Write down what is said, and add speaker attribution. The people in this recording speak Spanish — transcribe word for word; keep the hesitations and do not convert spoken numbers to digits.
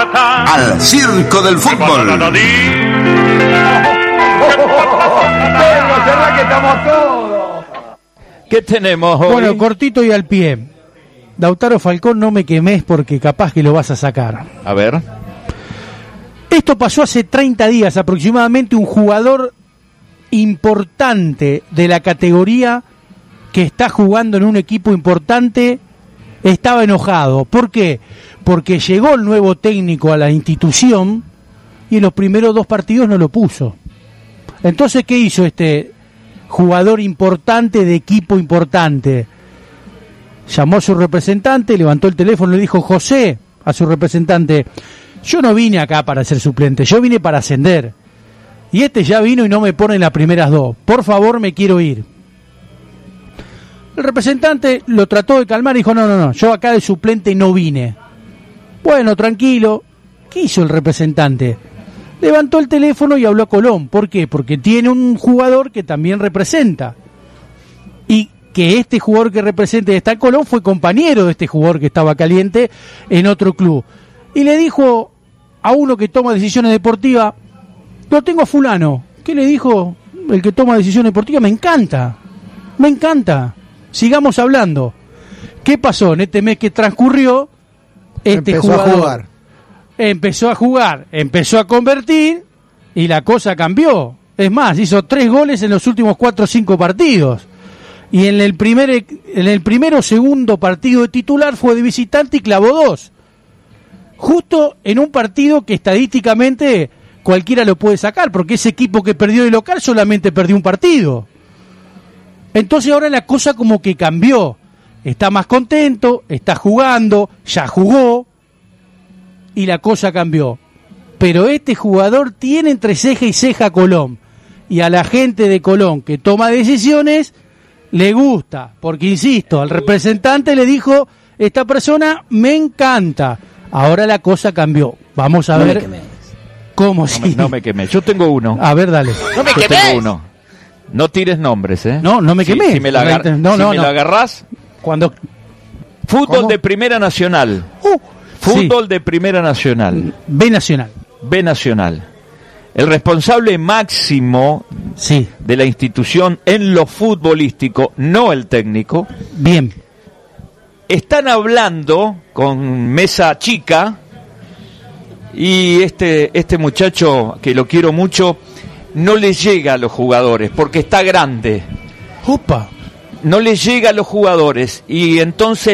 Speaker 1: al circo del fútbol.
Speaker 2: ¿Será que estamos todos?
Speaker 3: ¿Qué tenemos hoy?
Speaker 4: Bueno, cortito y al pie. Lautaro Falcón, no me quemes porque capaz que lo vas a sacar.
Speaker 3: A ver.
Speaker 4: Esto pasó hace treinta días aproximadamente. Un jugador importante de la categoría que está jugando en un equipo importante estaba enojado. ¿Por qué? Porque llegó el nuevo técnico a la institución y en los primeros dos partidos no lo puso. Entonces, ¿qué hizo este jugador importante de equipo importante? Llamó a su representante, levantó el teléfono y le dijo: José, a su representante, yo no vine acá para ser suplente, yo vine para ascender. Y este ya vino y no me pone en las primeras dos. Por favor, me quiero ir. El representante lo trató de calmar y dijo: no, no, no, yo acá de suplente no vine. Bueno, tranquilo. ¿Qué hizo el representante? Levantó el teléfono y habló a Colón. ¿Por qué? Porque tiene un jugador que también representa. Y que este jugador que representa está en Colón fue compañero de este jugador que estaba caliente en otro club. Y le dijo a uno que toma decisiones deportivas: lo tengo a fulano. ¿Qué le dijo el que toma decisiones deportivas? Me encanta, me encanta. Sigamos hablando. ¿Qué pasó? En este mes que transcurrió, este
Speaker 2: empezó
Speaker 4: jugador
Speaker 2: a jugar.
Speaker 4: empezó a jugar, empezó a convertir y la cosa cambió. Es más, hizo tres goles en los últimos cuatro o cinco partidos. Y en el primer en el primero o segundo partido de titular fue de visitante y clavó dos. Justo en un partido que estadísticamente cualquiera lo puede sacar, porque ese equipo que perdió de local solamente perdió un partido. Entonces ahora la cosa como que cambió. Está más contento, está jugando, ya jugó y la cosa cambió. Pero este jugador tiene entre ceja y ceja a Colón. Y a la gente de Colón que toma decisiones le gusta, porque insisto, al representante le dijo: esta persona me encanta. Ahora la cosa cambió. Vamos a
Speaker 3: no
Speaker 4: ver cómo
Speaker 3: no
Speaker 4: si...
Speaker 3: me, no me quemé. Yo tengo uno.
Speaker 4: A ver, dale.
Speaker 5: ¡No me
Speaker 3: Yo
Speaker 5: quemés!
Speaker 3: tengo uno. No tires nombres, ¿eh?
Speaker 4: No, no me
Speaker 3: Si-
Speaker 4: quemé.
Speaker 3: Si, me la, agar-
Speaker 4: No,
Speaker 3: si
Speaker 4: no,
Speaker 3: me
Speaker 4: no.
Speaker 3: la agarrás.
Speaker 4: Cuando...
Speaker 3: Fútbol
Speaker 4: ¿Cómo?
Speaker 3: de Primera Nacional.
Speaker 4: Uh,
Speaker 3: Fútbol
Speaker 4: sí.
Speaker 3: de Primera Nacional.
Speaker 4: B Nacional.
Speaker 3: B Nacional. El responsable máximo
Speaker 4: Sí,
Speaker 3: de la institución en lo futbolístico, no el técnico,
Speaker 4: bien.
Speaker 3: están hablando con mesa chica y este, este muchacho, que lo quiero mucho, no le llega a los jugadores porque está grande.
Speaker 4: Opa.
Speaker 3: No le llega a los jugadores y entonces